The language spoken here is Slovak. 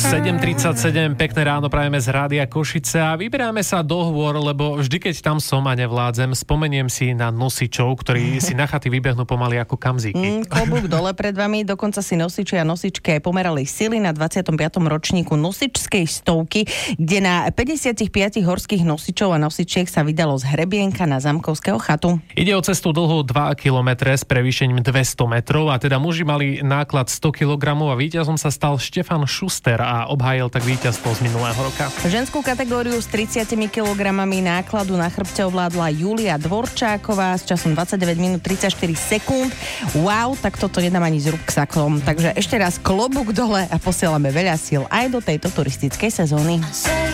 7:37, pekné ráno prajeme z Rádia Košice a vyberáme sa do hôr, lebo vždy, keď tam som a nevládzem, spomeniem si na nosičov, ktorí si na chaty vybehnú pomaly ako kamzíky. Klobúk dole pred vami, dokonca si nosiči a nosičky aj pomerali sily na 25. ročníku nosičskej stovky, kde na 55 horských nosičov a nosičiek sa vydalo z Hrebienka na Zamkovského chatu. Ide o cestu dlhú 2 km s prevýšením 200 metrov a teda muži mali náklad 100 kg a víťazom sa stal Štefan Šuster a obhájil tak víťazstvo z minulého roka. Ženskú kategóriu s 30 kg nákladu na chrbte ovládla Julia Dvorčáková s časom 29 minút 34 sekúnd. Wow, tak toto nedám ani s ruksakom. Takže ešte raz klobúk dole a posielame veľa síl aj do tejto turistickej sezóny.